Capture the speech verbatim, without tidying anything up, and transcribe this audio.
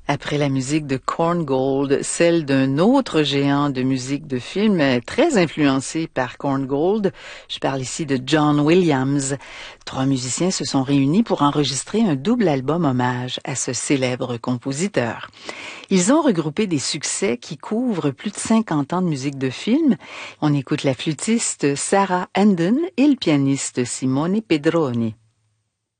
Après la musique de Korngold, celle d'un autre géant de musique de film très influencé par Korngold. Je parle ici de John Williams. Trois musiciens se sont réunis pour enregistrer un double album hommage à ce célèbre compositeur. Ils ont regroupé des succès qui couvrent plus de cinquante ans de musique de film. On écoute la flûtiste Sarah Enden et le pianiste Simone Pedroni.